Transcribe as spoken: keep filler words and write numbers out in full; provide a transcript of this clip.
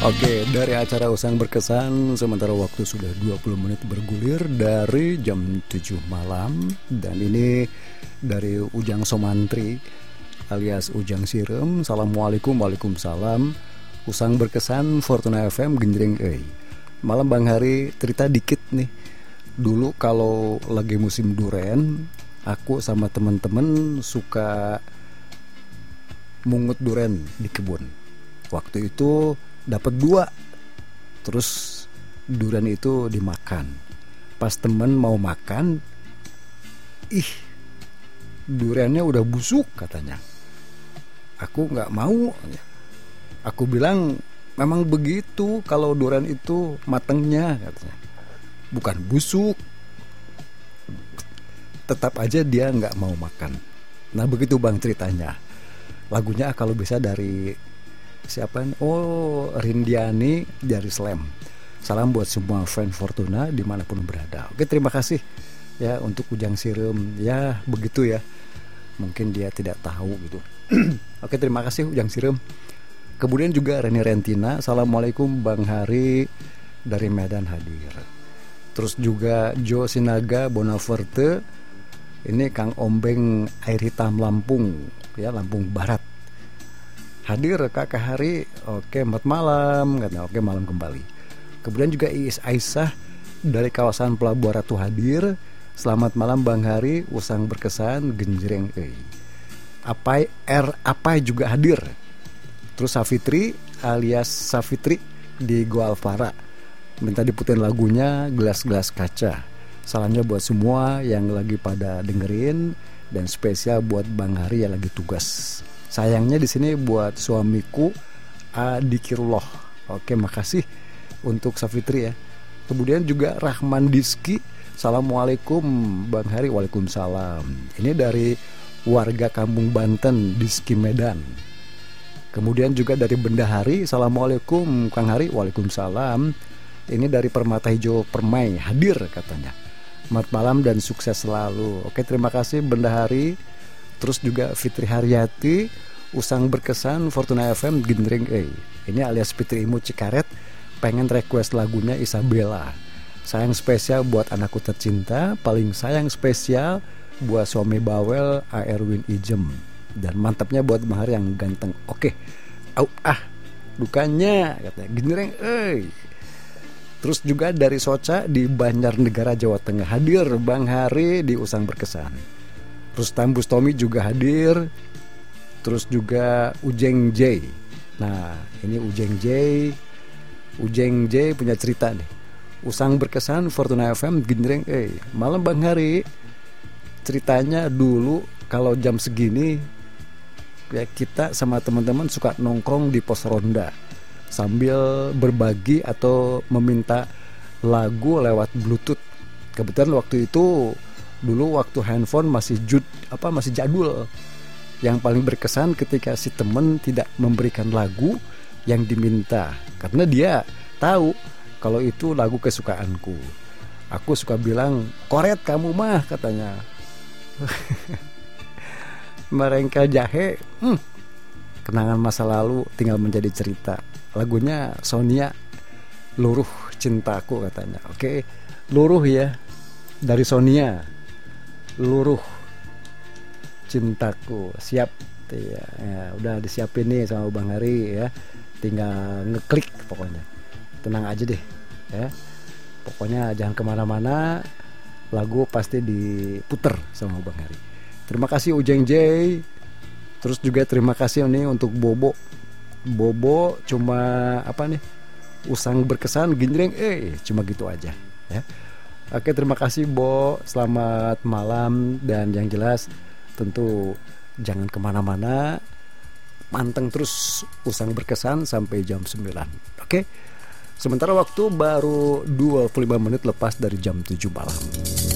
Oke, dari acara Usang Berkesan, sementara waktu sudah dua puluh menit bergulir dari jam tujuh malam. Dan ini dari Ujang Somantri alias Ujang Sirem. Assalamualaikum, waalaikumsalam. Usang Berkesan, Fortuna F M, Genjreng Euy. Malam Bang Hari, cerita dikit nih. Dulu kalau lagi musim duren, aku sama temen-temen suka mungut duren di kebun. Waktu itu dapat dua, terus durian itu dimakan. Pas temen mau makan, ih, duriannya udah busuk katanya. Aku nggak mau. Aku bilang memang begitu kalau durian itu matangnya katanya, bukan busuk. Tetap aja dia nggak mau makan. Nah begitu Bang ceritanya. Lagunya kalau bisa dari siapa? Oh, Rindiani dari Slam. Salam buat semua fans Fortuna dimanapun berada. Oke, terima kasih ya untuk Ujang Sirem. Ya begitu ya. Mungkin dia tidak tahu gitu. Oke, terima kasih Ujang Sirem. Kemudian juga Reni Rentina. Assalamualaikum Bang Hari dari Medan hadir. Terus juga Jo Sinaga Bonaverte. Ini Kang Ombeng Air Hitam Lampung, ya Lampung Barat. Hadir Kakak Hari, oke mat malam, katanya oke malam kembali. Kemudian juga Iis Aisyah dari kawasan Pelabuhan Ratu hadir. Selamat malam Bang Hari, Usang Berkesan, Genjreng Euy. Apai R Apai juga hadir. Terus Safitri alias Safitri di Goa Alfara minta diputerin lagunya Gelas-Gelas Kaca. Salamnya buat semua yang lagi pada dengerin dan spesial buat Bang Hari yang lagi tugas. Sayangnya di sini buat suamiku Adikirullah. Oke, makasih untuk Safitri ya. Kemudian juga Rahman Diski. Assalamualaikum Bang Hari, waalaikumsalam. Ini dari warga Kampung Banten, Diski Medan. Kemudian juga dari Bendahari. Assalamualaikum Kang Hari, waalaikumsalam. Ini dari Permata Hijau Permai, hadir katanya. Selamat malam dan sukses selalu. Oke, terima kasih Bendahari. Terus juga Fitri Haryati, Usang Berkesan, Fortuna F M, Genjreng Euy. Ini alias Fitri Imu Cikaret, pengen request lagunya Isabella. Sayang spesial buat anakku tercinta, paling sayang spesial buat suami bawel A. Erwin Ijem. Dan mantapnya buat Bang Hari yang ganteng. Oke, au ah, dukanya katanya Genjreng Euy. Terus juga dari Soca di Banjarnegara Jawa Tengah, hadir Bang Hari di Usang Berkesan. Terus Tambus Tommy juga hadir. Terus juga Ujeng J. Nah ini Ujeng J. Ujeng J punya cerita nih. Usang Berkesan, Fortuna F M, Genjreng Euy. Malam Bang Hari. Ceritanya dulu kalau jam segini ya kita sama teman-teman suka nongkrong di pos ronda sambil berbagi atau meminta lagu lewat Bluetooth. Kebetulan waktu itu dulu waktu handphone masih jud apa masih jadul. Yang paling berkesan ketika si temen tidak memberikan lagu yang diminta karena dia tahu kalau itu lagu kesukaanku. Aku suka bilang, "Koret kamu mah," katanya. Merengkel jahe, hmm, kenangan masa lalu tinggal menjadi cerita. Lagunya Sonia, Luruh Cintaku katanya. Oke, luruh ya dari Sonia. Luruh Cintaku, siap ya, ya udah disiapin nih sama Bang Hari ya, tinggal ngeklik pokoknya, tenang aja deh ya, pokoknya jangan kemana-mana, lagu pasti diputer sama Bang Hari. Terima kasih Ujeng J. Terus juga terima kasih nih untuk Bobo. Bobo cuma apa nih, Usang Berkesan, Genjreng Euy, cuma gitu aja ya. Oke, terima kasih Bo, selamat malam. Dan yang jelas tentu jangan kemana-mana, panteng terus Usang Berkesan sampai jam sembilan. Oke, sementara waktu baru dua puluh lima menit lepas dari jam tujuh malam.